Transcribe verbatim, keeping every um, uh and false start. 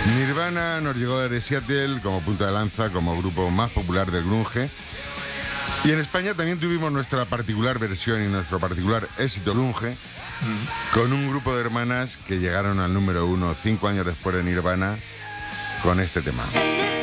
Nirvana nos llegó desde Seattle como punta de lanza, como grupo más popular del grunge. Y en España también tuvimos nuestra particular versión y nuestro particular éxito grunge, mm. con un grupo de hermanas que llegaron al número uno cinco años después de Nirvana con este tema.